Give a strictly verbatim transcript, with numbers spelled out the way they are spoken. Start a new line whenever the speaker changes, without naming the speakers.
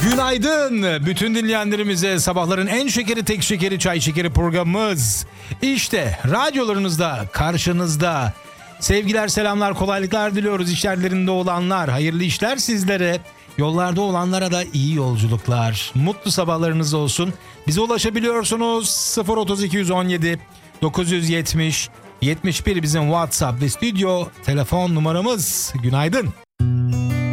Günaydın bütün dinleyenlerimize. Sabahların en şekeri, tek şekeri, çay şekeri programımız İşte radyolarınızda, karşınızda. Sevgiler, selamlar, kolaylıklar diliyoruz işlerlerinde olanlar. Hayırlı işler sizlere. Yollarda olanlara da iyi yolculuklar. Mutlu sabahlarınız olsun. Bize ulaşabiliyorsunuz. sıfır otuz iki yüz on yedi dokuz yüz yetmiş yetmiş bir bizim WhatsApp ve stüdyo telefon numaramız. Günaydın.